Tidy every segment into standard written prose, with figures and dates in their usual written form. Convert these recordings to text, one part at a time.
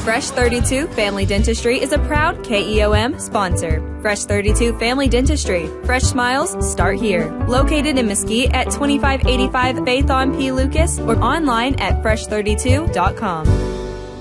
Fresh 32 Family Dentistry is a proud KEOM sponsor. Fresh 32 Family Dentistry. Fresh smiles start here. Located in Mesquite at 2585 Faith on P. Lucas or online at fresh32.com.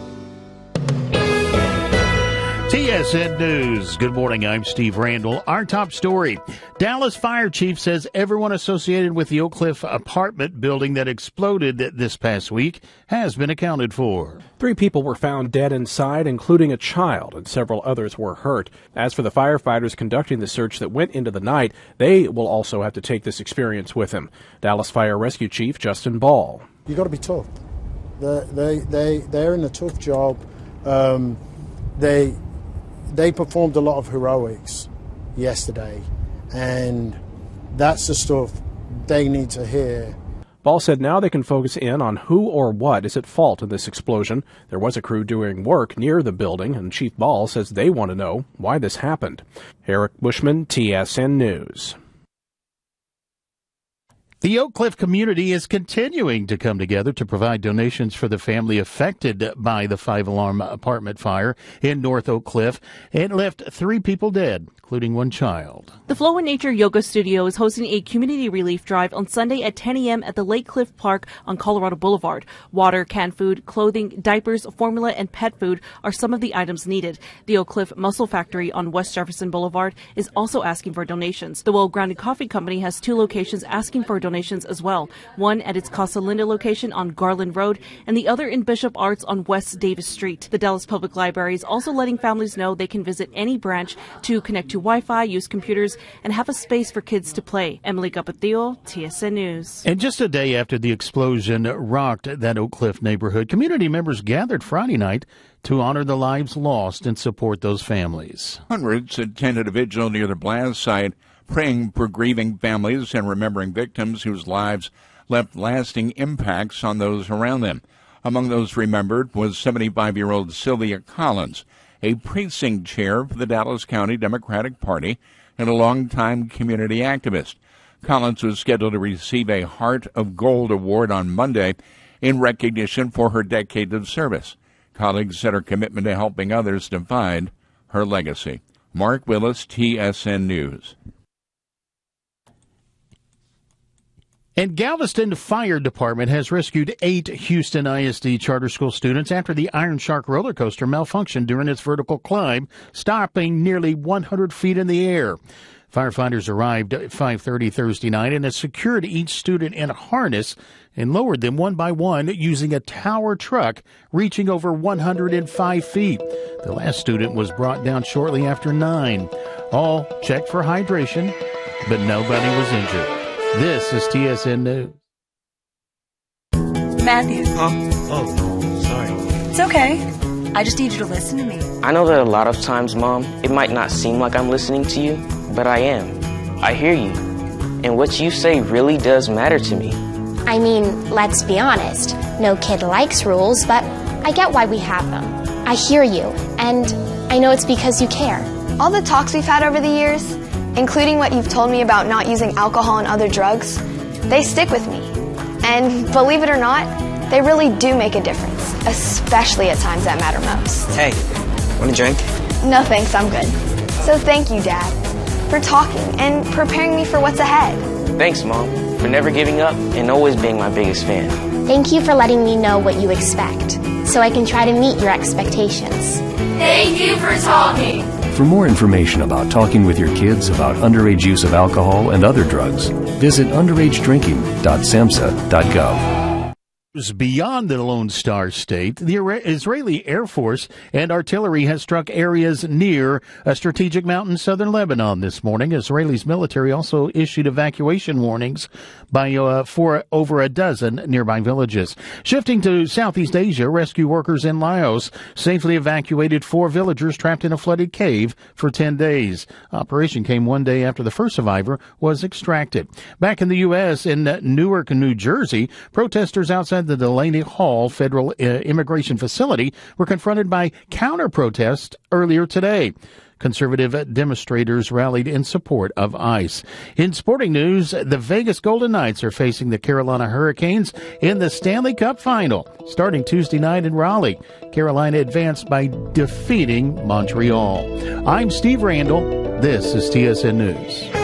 TSN News. Good morning. I'm Steve Randall. Our top story. Dallas Fire Chief says everyone associated with the Oak Cliff apartment building that exploded this past week has been accounted for. 3 people were found dead inside, including a child, and several others were hurt. As for the firefighters conducting the search that went into the night, they will also have to take this experience with them. Dallas Fire Rescue Chief Justin Ball. You got to be tough. They're in a tough job. They performed a lot of heroics yesterday, and that's the stuff they need to hear. Ball said now they can focus in on who or what is at fault in this explosion. There was a crew doing work near the building, and Chief Ball says they want to know why this happened. Eric Bushman, TSN News. The Oak Cliff community is continuing to come together to provide donations for the family affected by the 5-alarm apartment fire in North Oak Cliff. It left 3 people dead, including 1 child. The Flow in Nature Yoga Studio is hosting a community relief drive on Sunday at 10 a.m. at the Lake Cliff Park on Colorado Boulevard. Water, canned food, clothing, diapers, formula, and pet food are some of the items needed. The Oak Cliff Muscle Factory on West Jefferson Boulevard is also asking for donations. The Well Grounded Coffee Company has 2 locations asking for donations as well. One at its Casa Linda location on Garland Road and the other in Bishop Arts on West Davis Street. The Dallas Public Library is also letting families know they can visit any branch to connect to Wi-Fi, use computers, and have a space for kids to play. Emily Gapatio, TSN News. And just a day after the explosion rocked that Oak Cliff neighborhood, community members gathered Friday night to honor the lives lost and support those families. Hundreds attended a vigil near the blast site, praying for grieving families and remembering victims whose lives left lasting impacts on those around them. Among those remembered was 75-year-old Sylvia Collins, a precinct chair for the Dallas County Democratic Party and a longtime community activist. Collins was scheduled to receive a Heart of Gold award on Monday in recognition for her decade of service. Colleagues said her commitment to helping others defined her legacy. Mark Willis, TSN News. And Galveston Fire Department has rescued 8 Houston ISD charter school students after the Iron Shark roller coaster malfunctioned during its vertical climb, stopping nearly 100 feet in the air. Firefighters arrived at 5:30 Thursday night and has secured each student in a harness and lowered them one by one using a tower truck reaching over 105 feet. The last student was brought down shortly after 9. All checked for hydration, but nobody was injured. This is TSN News. Matthew. Oh, sorry. It's okay. I just need you to listen to me. I know that a lot of times, Mom, it might not seem like I'm listening to you, but I am. I hear you. And what you say really does matter to me. I mean, let's be honest. No kid likes rules, but I get why we have them. I hear you, and I know it's because you care. All the talks we've had over the years, including what you've told me about not using alcohol and other drugs, they stick with me. And believe it or not, they really do make a difference, especially at times that matter most. Hey, want a drink? No thanks, I'm good. So thank you, Dad, for talking and preparing me for what's ahead. Thanks, Mom, for never giving up and always being my biggest fan. Thank you for letting me know what you expect, so I can try to meet your expectations. Thank you for talking. For more information about talking with your kids about underage use of alcohol and other drugs, visit underagedrinking.samhsa.gov. Beyond the Lone Star State, the Israeli Air Force and artillery has struck areas near a strategic mountain in southern Lebanon this morning. Israel's military also issued evacuation warnings for over a dozen nearby villages. Shifting to Southeast Asia, rescue workers in Laos safely evacuated 4 villagers trapped in a flooded cave for 10 days. Operation came one day after the first survivor was extracted. Back in the U.S., in Newark, New Jersey, protesters outside the Delaney Hall federal immigration facility were confronted by counter-protests earlier today. Conservative demonstrators rallied in support of ICE. In sporting news, the Vegas Golden Knights are facing the Carolina Hurricanes in the Stanley Cup Final, starting Tuesday night in Raleigh. Carolina advanced by defeating Montreal. I'm Steve Randall. This is TSN News.